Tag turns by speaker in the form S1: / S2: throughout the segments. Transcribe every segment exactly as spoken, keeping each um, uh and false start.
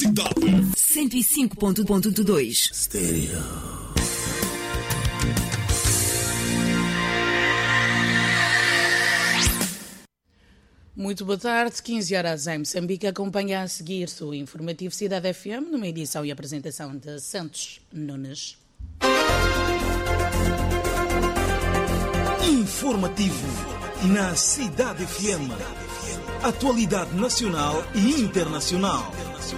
S1: cento e cinco ponto dois
S2: Stereo.
S3: Muito boa tarde, quinze horas em Moçambique. Acompanha a seguir o informativo Cidade F M, numa edição e apresentação de Santos Nunes.
S2: Informativo na Cidade F M. Atualidade nacional e internacional.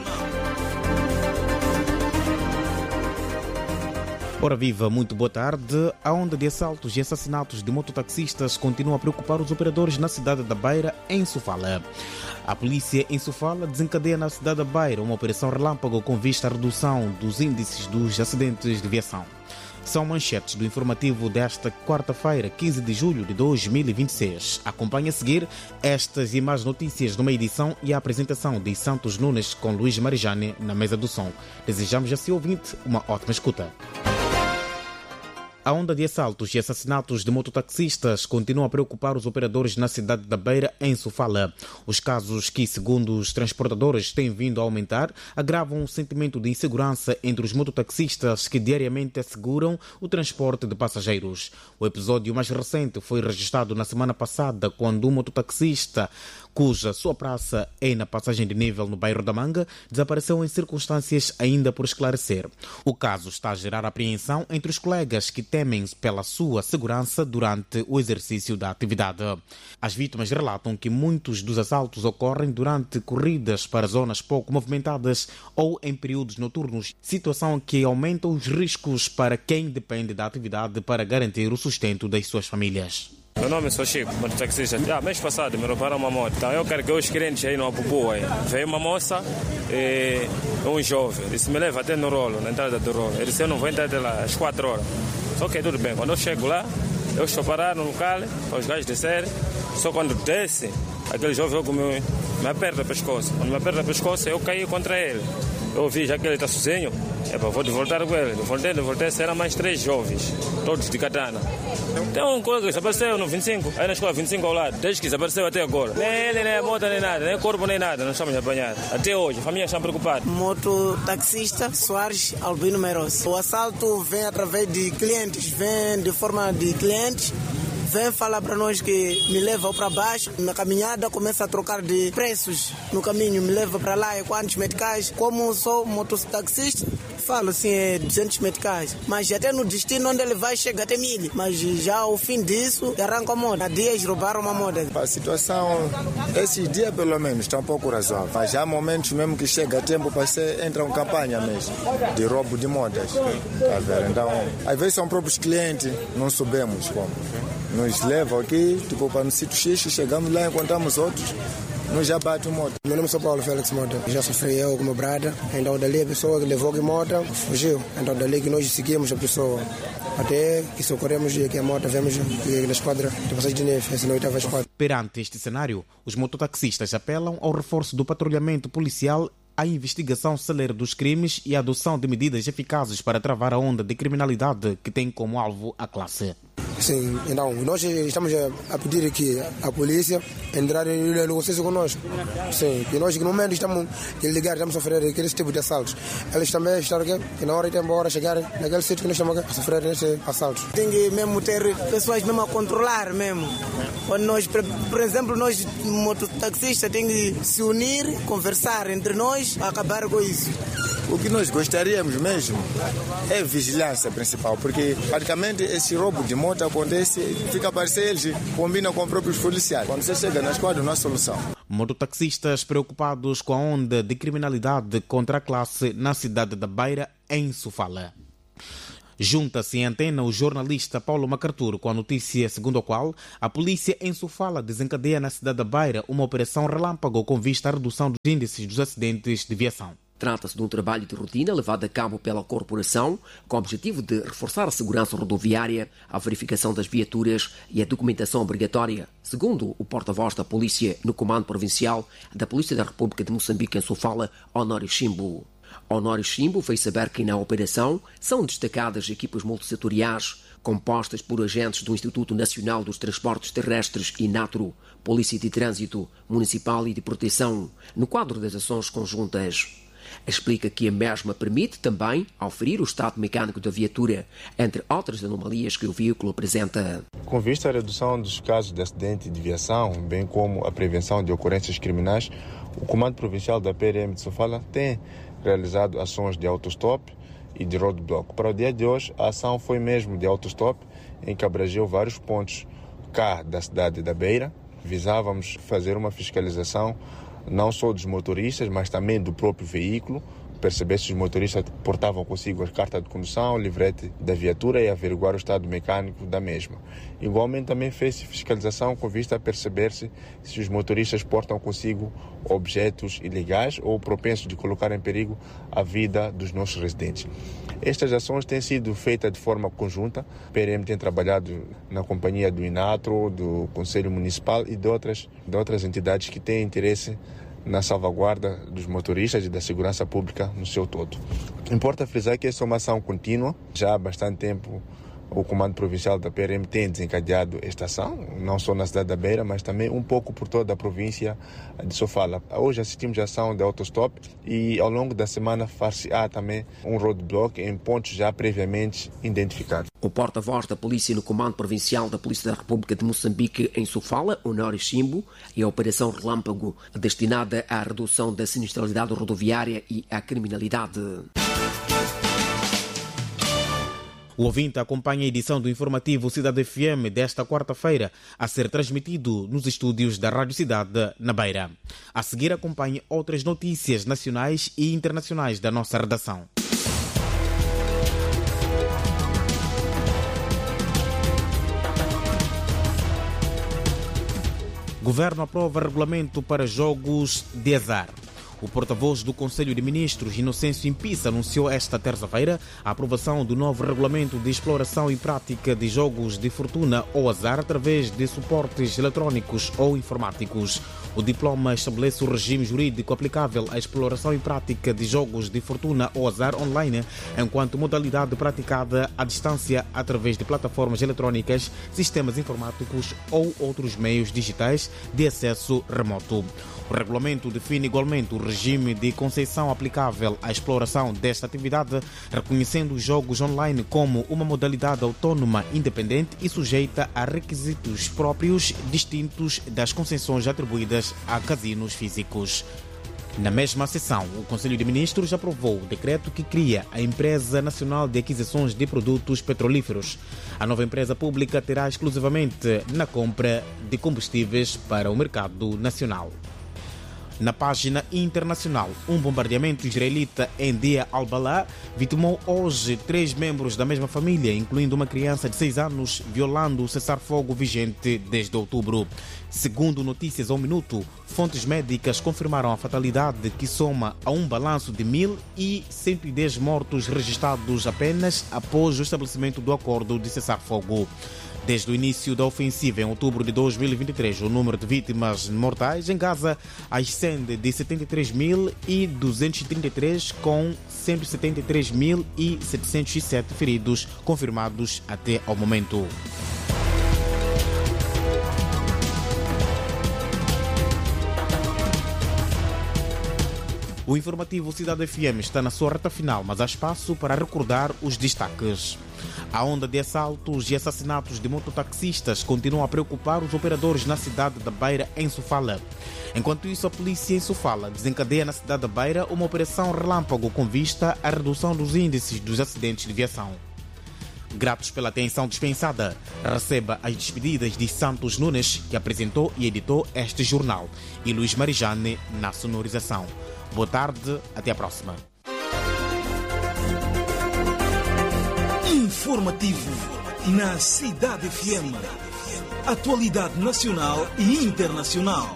S4: Ora viva, muito boa tarde. A onda de assaltos e assassinatos de mototaxistas continua a preocupar os operadores na cidade da Beira, em Sofala. A polícia em Sofala desencadeia na cidade da Beira uma operação relâmpago com vista à redução dos índices dos acidentes de viação. São manchetes do informativo desta quarta-feira, quinze de julho de dois mil e vinte e seis. Acompanhe a seguir estas e mais notícias numa edição e a apresentação de Santos Nunes com Luís Marijane na mesa do som. Desejamos a seu ouvinte uma ótima escuta. A onda de assaltos e assassinatos de mototaxistas continua a preocupar os operadores na cidade da Beira, em Sofala. Os casos que, segundo os transportadores, têm vindo a aumentar, agravam o sentimento de insegurança entre os mototaxistas que diariamente asseguram o transporte de passageiros. O episódio mais recente foi registrado na semana passada, quando um mototaxista, cuja sua praça é na passagem de nível no bairro da Manga, desapareceu em circunstâncias ainda por esclarecer. O caso está a gerar apreensão entre os colegas que temem pela sua segurança durante o exercício da atividade. As vítimas relatam que muitos dos assaltos ocorrem durante corridas para zonas pouco movimentadas ou em períodos noturnos, situação que aumenta os riscos para quem depende da atividade para garantir o sustento das suas famílias.
S5: Meu nome é Sou Chico, mototaxista. Ah, mês passado me roubaram uma moto. Então eu carreguei os clientes aí no Apupu. Aí. Veio uma moça e um jovem. Disse, me leva até no rolo, na entrada do rolo. Ele disse, eu não vou entrar até lá, às quatro horas. Só que tudo bem. Quando eu chego lá, eu estou parado no local, para os gajos descerem. Só quando desce, aquele jovem me, me aperta o pescoço. Quando me aperta o pescoço, eu caí contra ele. Eu vi já que ele está sozinho. Epa, vou voltar com ele. Voltei, voltei, eram mais três jovens, todos de katana. Tem um colega que desapareceu no vinte e cinco, aí na escola vinte e cinco ao lado, desde que desapareceu até agora. Nem ele, nem a moto, nem nada, nem corpo, nem nada, não estamos apanhados. Até hoje, a família está preocupada.
S6: Mototaxista Soares Albino Meiros. O assalto vem através de clientes, vem de forma de clientes. Vem falar para nós que me leva para baixo, na caminhada começa a trocar de preços no caminho, me leva para lá, é quantos meticais. Como sou mototaxista, falo assim, é duzentos meticais. Mas até no destino onde ele vai, chega até mil. Mas já ao fim disso, arranca a moto. Há dias roubaram uma moto.
S7: A situação, esse dia pelo menos, está um pouco razoável. Mas há momentos mesmo que chega a tempo para ser, entra uma campanha mesmo, de roubo de motas. Tá vendo? Então, às vezes são próprios clientes, não sabemos como. Nos levam aqui, tipo, para no sítio X, chegamos lá, encontramos outros, nós já bate moto.
S8: Meu nome é São Paulo Félix Mota. Já sofri eu com meu brada, então dali a pessoa que levou a moto fugiu. Então dali que nós seguimos a pessoa, até que socorremos que a moto vemos na esquadra de passagem de neve, essa noite estava a esquadra.
S4: Perante este cenário, os mototaxistas apelam ao reforço do patrulhamento policial, a investigação célere dos crimes e a adoção de medidas eficazes para travar a onda de criminalidade que tem como alvo a classe.
S8: Sim, então nós estamos a pedir aqui à polícia entrar em negociação conosco. Sim, que nós no momento estamos a ligar, estamos a sofrer aquele tipo de assaltos. Eles também estão aqui, que na hora de embora chegar naquele sítio que nós estamos a sofrer esse assaltos.
S6: Tem que mesmo ter pessoas mesmo a controlar mesmo. Quando nós, por exemplo, nós mototaxistas tem que se unir, conversar entre nós, acabar com isso.
S7: O que nós gostaríamos mesmo é vigilância principal, porque praticamente esse roubo de moto acontece, fica a parecer, eles combinam com os próprios policiais. Quando você chega na esquadra, não há solução.
S4: Mototaxistas preocupados com a onda de criminalidade contra a classe na cidade da Beira, em Sofala. Junta-se em antena o jornalista Paulo Macartur com a notícia segundo a qual a polícia em Sofala desencadeia na cidade da Beira uma operação relâmpago com vista à redução dos índices dos acidentes de viação.
S9: Trata-se de um trabalho de rotina levado a cabo pela corporação com o objetivo de reforçar a segurança rodoviária, a verificação das viaturas e a documentação obrigatória, segundo o porta-voz da polícia no Comando Provincial da Polícia da República de Moçambique em Sofala, Honório Chimbo. Honório Chimbo fez saber que na operação são destacadas equipas multissetoriais compostas por agentes do Instituto Nacional dos Transportes Terrestres e Natro, Polícia de Trânsito Municipal e de Proteção, no quadro das ações conjuntas. Explica que a mesma permite também auferir o estado mecânico da viatura, entre outras anomalias que o veículo apresenta.
S10: Com vista à redução dos casos de acidente de viação, bem como a prevenção de ocorrências criminais, o Comando Provincial da P R M de Sofala tem realizado ações de autostop e de roadblock. Para o dia de hoje, a ação foi mesmo de autostop, em que abrangeu vários pontos cá da cidade da Beira. Visávamos fazer uma fiscalização não só dos motoristas, mas também do próprio veículo, perceber se os motoristas portavam consigo a carta de condução, o livrete da viatura e averiguar o estado mecânico da mesma. Igualmente também fez fiscalização com vista a perceber-se se os motoristas portam consigo objetos ilegais ou propensos de colocar em perigo a vida dos nossos residentes. Estas ações têm sido feitas de forma conjunta. O P R M tem trabalhado na companhia do INATRO, do Conselho Municipal e de outras, de outras entidades que têm interesse na salvaguarda dos motoristas e da segurança pública no seu todo. Importa frisar que essa é uma ação contínua. Já há bastante tempo o Comando Provincial da P R M tem desencadeado esta ação, não só na cidade da Beira, mas também um pouco por toda a província de Sofala. Hoje assistimos à ação de autostop e ao longo da semana far-se-á também um roadblock em pontos já previamente identificados.
S9: O porta-voz da polícia no Comando Provincial da Polícia da República de Moçambique em Sofala, Honório Chimbo, e a Operação Relâmpago, destinada à redução da sinistralidade rodoviária e à criminalidade.
S4: O ouvinte acompanha a edição do informativo Cidade F M desta quarta-feira, a ser transmitido nos estúdios da Rádio Cidade, na Beira. A seguir acompanhe outras notícias nacionais e internacionais da nossa redação. Governo aprova regulamento para jogos de azar. O porta-voz do Conselho de Ministros, Inocêncio Impissa, anunciou esta terça-feira a aprovação do novo regulamento de exploração e prática de jogos de fortuna ou azar através de suportes eletrónicos ou informáticos. O diploma estabelece o regime jurídico aplicável à exploração e prática de jogos de fortuna ou azar online, enquanto modalidade praticada à distância através de plataformas eletrónicas, sistemas informáticos ou outros meios digitais de acesso remoto. O regulamento define igualmente o regime de concessão aplicável à exploração desta atividade, reconhecendo os jogos online como uma modalidade autónoma, independente e sujeita a requisitos próprios distintos das concessões atribuídas a casinos físicos. Na mesma sessão, o Conselho de Ministros aprovou o decreto que cria a Empresa Nacional de Aquisições de Produtos Petrolíferos. A nova empresa pública terá exclusivamente na compra de combustíveis para o mercado nacional. Na página internacional, um bombardeamento israelita em Deir al-Balá vitimou hoje três membros da mesma família, incluindo uma criança de seis anos, violando o cessar-fogo vigente desde outubro. Segundo Notícias ao Minuto, fontes médicas confirmaram a fatalidade, que soma a um balanço de mil cento e dez mortos registrados apenas após o estabelecimento do acordo de cessar-fogo. Desde o início da ofensiva, em outubro de dois mil e vinte e três, o número de vítimas mortais em Gaza ascende de setenta e três mil duzentos e trinta e três, com cento e setenta e três mil setecentos e sete feridos confirmados até ao momento. O informativo Cidade F M está na sua reta final, mas há espaço para recordar os destaques. A onda de assaltos e assassinatos de mototaxistas continua a preocupar os operadores na cidade da Beira, em Sofala. Enquanto isso, a polícia em Sofala desencadeia na cidade da Beira uma operação relâmpago com vista à redução dos índices dos acidentes de viação. Gratos pela atenção dispensada, receba as despedidas de Santos Nunes, que apresentou e editou este jornal, e Luís Marijane na sonorização. Boa tarde, até a próxima.
S2: Informativo na Cidade F M. Atualidade nacional e internacional.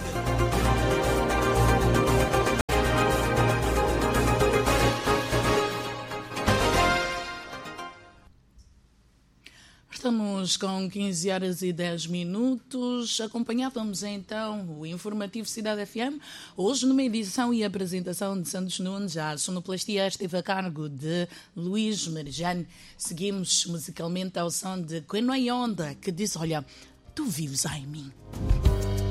S3: Estamos com quinze horas e dez minutos. Acompanhávamos então o informativo Cidade F M. Hoje, numa edição e apresentação de Santos Nunes, a sonoplastia esteve a cargo de Luís Marijane. Seguimos musicalmente ao som de Quenoy Onda, que diz: olha, tu vives em mim.